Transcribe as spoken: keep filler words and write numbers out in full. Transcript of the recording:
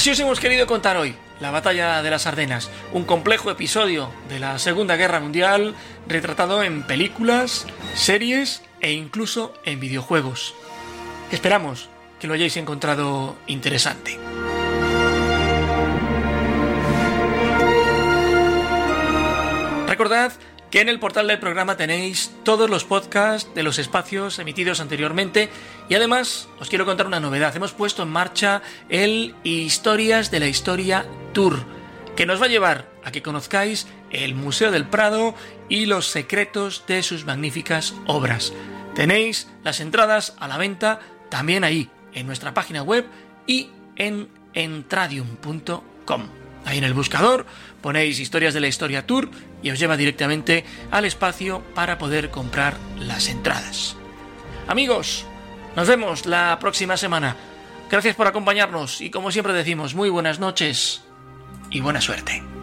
Así os hemos querido contar hoy la batalla de las Ardenas, un complejo episodio de la Segunda Guerra Mundial retratado en películas, series e incluso en videojuegos. Esperamos que lo hayáis encontrado interesante. Recordad que en el portal del programa tenéis todos los podcasts de los espacios emitidos anteriormente y además os quiero contar una novedad. Hemos puesto en marcha el Historias de la Historia Tour, que nos va a llevar a que conozcáis el Museo del Prado y los secretos de sus magníficas obras. Tenéis las entradas a la venta también ahí, en nuestra página web y en entradium punto com. Ahí en el buscador ponéis Historias de la Historia Tour y os lleva directamente al espacio para poder comprar las entradas. Amigos, nos vemos la próxima semana. Gracias por acompañarnos y como siempre decimos, muy buenas noches y buena suerte.